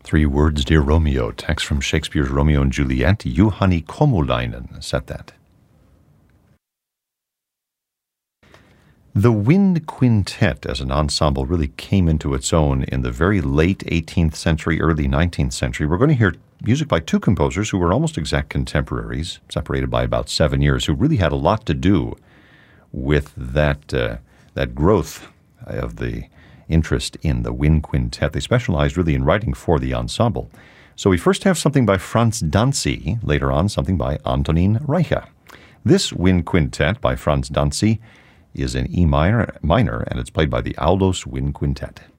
3 words, Dear Romeo, text from Shakespeare's Romeo and Juliet. Juhani Komulainen set that. The wind quintet as an ensemble really came into its own in the very late 18th century, early 19th century. We're going to hear music by 2 composers who were almost exact contemporaries, separated by about 7 years, who really had a lot to do with that growth of the interest in the wind quintet. They specialized really in writing for the ensemble. So we first have something by Franz Danzi, later on something by Antonín Reicha. This wind quintet by Franz Danzi is in E minor, and it's played by the Aulos Wind Quintet.